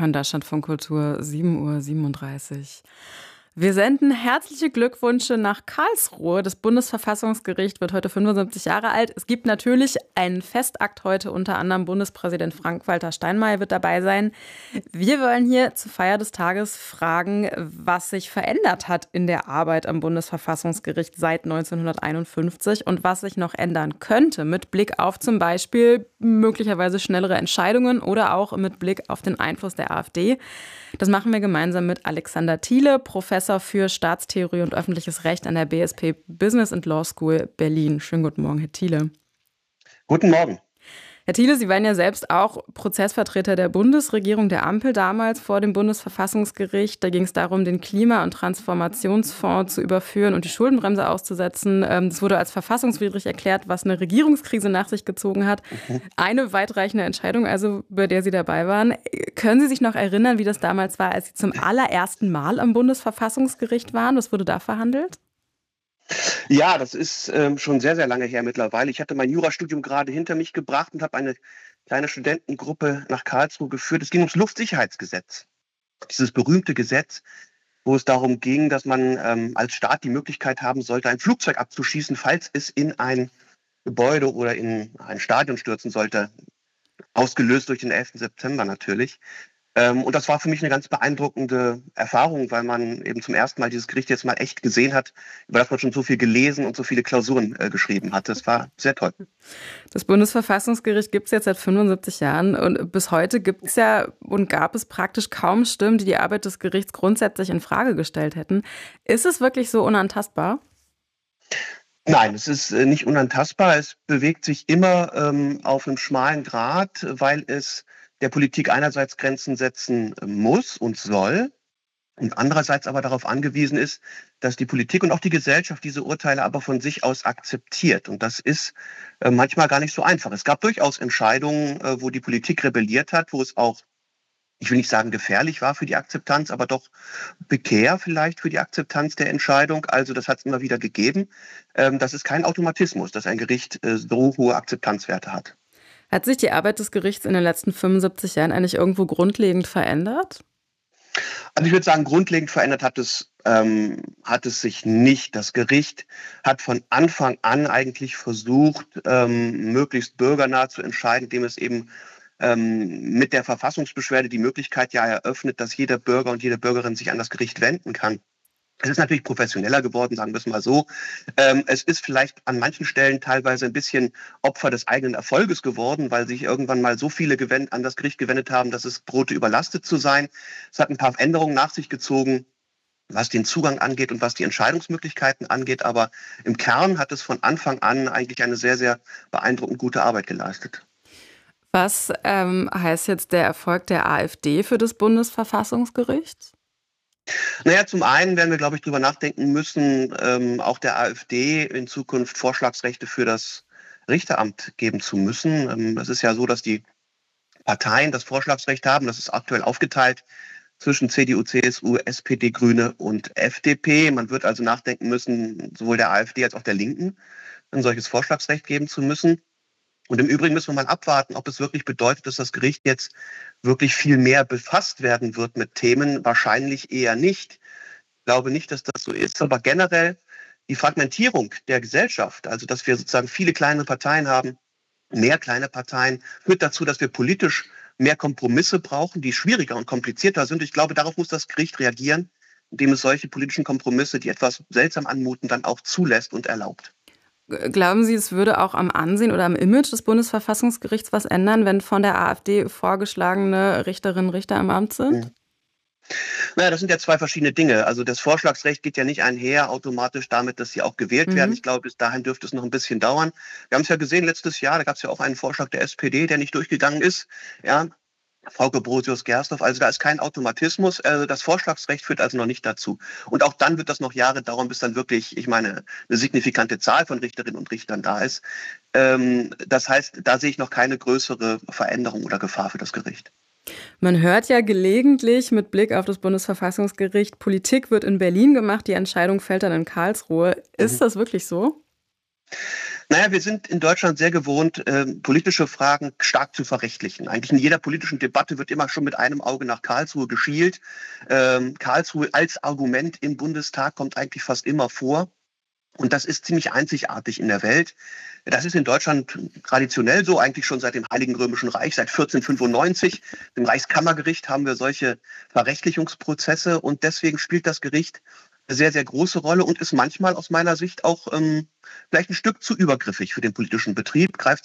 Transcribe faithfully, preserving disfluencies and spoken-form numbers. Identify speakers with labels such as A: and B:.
A: hören Deutschlandfunk Kultur, sieben Uhr siebenunddreißig. Wir senden herzliche Glückwünsche nach Karlsruhe. Das Bundesverfassungsgericht wird heute fünfundsiebzig Jahre alt. Es gibt natürlich einen Festakt heute, unter anderem Bundespräsident Frank-Walter Steinmeier wird dabei sein. Wir wollen hier zur Feier des Tages fragen, was sich verändert hat in der Arbeit am Bundesverfassungsgericht seit neunzehnhunderteinundfünfzig und was sich noch ändern könnte mit Blick auf zum Beispiel möglicherweise schnellere Entscheidungen oder auch mit Blick auf den Einfluss der AfD. Das machen wir gemeinsam mit Alexander Thiele, Professor für Staatstheorie und öffentliches Recht an der B S P Business and Law School Berlin. Schönen guten Morgen, Herr Thiele.
B: Guten Morgen.
A: Herr Thiele, Sie waren ja selbst auch Prozessvertreter der Bundesregierung, der Ampel damals vor dem Bundesverfassungsgericht. Da ging es darum, den Klima- und Transformationsfonds zu überführen und die Schuldenbremse auszusetzen. Das wurde als verfassungswidrig erklärt, was eine Regierungskrise nach sich gezogen hat. Mhm. Eine weitreichende Entscheidung, also bei der Sie dabei waren. Können Sie sich noch erinnern, wie das damals war, als Sie zum allerersten Mal am Bundesverfassungsgericht waren? Was wurde da verhandelt?
B: Ja, das ist ähm, schon sehr, sehr lange her mittlerweile. Ich hatte mein Jurastudium gerade hinter mich gebracht und habe eine kleine Studentengruppe nach Karlsruhe geführt. Es ging ums Luftsicherheitsgesetz. Dieses berühmte Gesetz, wo es darum ging, dass man ähm, als Staat die Möglichkeit haben sollte, ein Flugzeug abzuschießen, falls es in ein Gebäude oder in ein Stadion stürzen sollte. Ausgelöst durch den elften September natürlich. Ähm, und das war für mich eine ganz beeindruckende Erfahrung, weil man eben zum ersten Mal dieses Gericht jetzt mal echt gesehen hat, über das man schon so viel gelesen und so viele Klausuren äh, geschrieben hat. Das war sehr toll.
A: Das Bundesverfassungsgericht gibt es jetzt seit fünfundsiebzig Jahren und bis heute gibt es ja und gab es praktisch kaum Stimmen, die die Arbeit des Gerichts grundsätzlich in Frage gestellt hätten. Ist es wirklich so unantastbar?
B: Nein, es ist äh, nicht unantastbar. Es bewegt sich immer ähm, auf einem schmalen Grat, weil es der Politik einerseits Grenzen setzen muss und soll und andererseits aber darauf angewiesen ist, dass die Politik und auch die Gesellschaft diese Urteile aber von sich aus akzeptiert. Und das ist äh, manchmal gar nicht so einfach. Es gab durchaus Entscheidungen, äh, wo die Politik rebelliert hat, wo es auch, ich will nicht sagen gefährlich war für die Akzeptanz, aber doch Bekehr vielleicht für die Akzeptanz der Entscheidung. Also das hat es immer wieder gegeben. Ähm, das ist kein Automatismus, dass ein Gericht äh, so hohe Akzeptanzwerte hat.
A: Hat sich die Arbeit des Gerichts in den letzten fünfundsiebzig Jahren eigentlich irgendwo grundlegend verändert?
B: Also ich würde sagen, grundlegend verändert hat es, ähm, hat es sich nicht. Das Gericht hat von Anfang an eigentlich versucht, ähm, möglichst bürgernah zu entscheiden, indem es eben ähm, mit der Verfassungsbeschwerde die Möglichkeit ja eröffnet, dass jeder Bürger und jede Bürgerin sich an das Gericht wenden kann. Es ist natürlich professioneller geworden, sagen wir es mal so. Ähm, es ist vielleicht an manchen Stellen teilweise ein bisschen Opfer des eigenen Erfolges geworden, weil sich irgendwann mal so viele gewend- an das Gericht gewendet haben, dass es drohte, überlastet zu sein. Es hat ein paar Änderungen nach sich gezogen, was den Zugang angeht und was die Entscheidungsmöglichkeiten angeht. Aber im Kern hat es von Anfang an eigentlich eine sehr, sehr beeindruckend gute Arbeit geleistet.
A: Was ähm, heißt jetzt der Erfolg der AfD für das Bundesverfassungsgericht?
B: Naja, zum einen werden wir, glaube ich, drüber nachdenken müssen, ähm, auch der AfD in Zukunft Vorschlagsrechte für das Richteramt geben zu müssen. Ähm, es ist ja so, dass die Parteien das Vorschlagsrecht haben. Das ist aktuell aufgeteilt zwischen C D U, C S U, S P D, Grüne und F D P. Man wird also nachdenken müssen, sowohl der AfD als auch der Linken ein solches Vorschlagsrecht geben zu müssen. Und im Übrigen müssen wir mal abwarten, ob es wirklich bedeutet, dass das Gericht jetzt wirklich viel mehr befasst werden wird mit Themen. Wahrscheinlich eher nicht. Ich glaube nicht, dass das so ist. Aber generell die Fragmentierung der Gesellschaft, also dass wir sozusagen viele kleine Parteien haben, mehr kleine Parteien, führt dazu, dass wir politisch mehr Kompromisse brauchen, die schwieriger und komplizierter sind. Ich glaube, darauf muss das Gericht reagieren, indem es solche politischen Kompromisse, die etwas seltsam anmuten, dann auch zulässt und erlaubt.
A: Glauben Sie, es würde auch am Ansehen oder am Image des Bundesverfassungsgerichts was ändern, wenn von der AfD vorgeschlagene Richterinnen und Richter im Amt sind?
B: Mhm. Naja, das sind ja zwei verschiedene Dinge. Also das Vorschlagsrecht geht ja nicht einher automatisch damit, dass sie auch gewählt mhm. werden. Ich glaube, bis dahin dürfte es noch ein bisschen dauern. Wir haben es ja gesehen letztes Jahr, da gab es ja auch einen Vorschlag der S P D, der nicht durchgegangen ist. Ja, Frauke Brosius-Gersdorf, also da ist kein Automatismus. Also das Vorschlagsrecht führt also noch nicht dazu. Und auch dann wird das noch Jahre dauern, bis dann wirklich, ich meine, eine signifikante Zahl von Richterinnen und Richtern da ist. Ähm, das heißt, da sehe ich noch keine größere Veränderung oder Gefahr für das Gericht.
A: Man hört ja gelegentlich mit Blick auf das Bundesverfassungsgericht, Politik wird in Berlin gemacht, die Entscheidung fällt dann in Karlsruhe. Ist mhm. das wirklich so?
B: Naja, wir sind in Deutschland sehr gewohnt, ähm, politische Fragen stark zu verrechtlichen. Eigentlich in jeder politischen Debatte wird immer schon mit einem Auge nach Karlsruhe geschielt. Ähm, Karlsruhe als Argument im Bundestag kommt eigentlich fast immer vor. Und das ist ziemlich einzigartig in der Welt. Das ist in Deutschland traditionell so, eigentlich schon seit dem Heiligen Römischen Reich, seit vierzehnhundertfünfundneunzig. Im Reichskammergericht haben wir solche Verrechtlichungsprozesse und deswegen spielt das Gericht eine sehr, sehr große Rolle und ist manchmal aus meiner Sicht auch ähm, vielleicht ein Stück zu übergriffig für den politischen Betrieb, greift